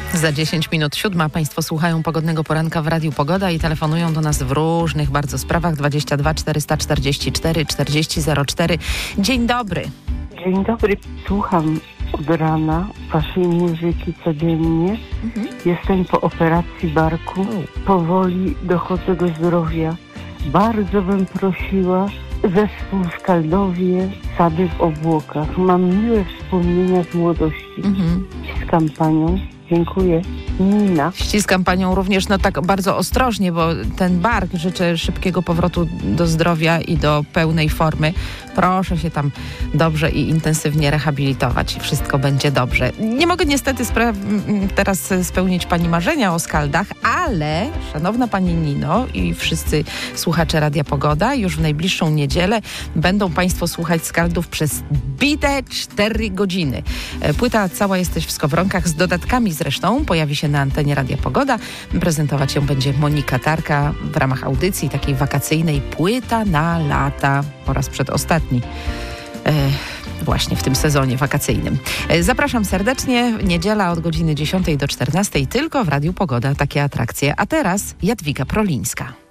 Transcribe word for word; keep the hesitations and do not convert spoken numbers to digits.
Za dziesięć minut siódma. Państwo słuchają Pogodnego Poranka w Radiu Pogoda i telefonują do nas w różnych bardzo sprawach. dwadzieścia dwa czterysta czterdzieści cztery czterdzieści zero cztery. Dzień dobry. Dzień dobry. Słucham od rana waszej muzyki codziennie. Mhm. Jestem po operacji barku. Powoli dochodzę do zdrowia. Bardzo bym prosiła zespół Skaldowie, Sady w obłokach. Mam miłe wspomnienia z młodości. Mhm. Ściskam panią. Dziękuję. Nina. Ściskam panią również, no tak bardzo ostrożnie, bo ten bark, życzę szybkiego powrotu do zdrowia i do pełnej formy. Proszę się tam dobrze i intensywnie rehabilitować. Wszystko będzie dobrze. Nie mogę niestety spra- teraz spełnić pani marzenia o Skaldach, ale szanowna pani Nino i wszyscy słuchacze Radia Pogoda, już w najbliższą niedzielę będą państwo słuchać Skaldów przez bite cztery godziny. Płyta cała Jesteś w Skowronkach z dodatkami zresztą pojawi się na antenie Radia Pogoda. Prezentować ją będzie Monika Tarka w ramach audycji takiej wakacyjnej Płyta na lata po raz przedostatni. E, właśnie w tym sezonie wakacyjnym. E, zapraszam serdecznie. Niedziela od godziny dziesiątej do czternastej tylko w Radiu Pogoda. Takie atrakcje. A teraz Jadwiga Prolińska.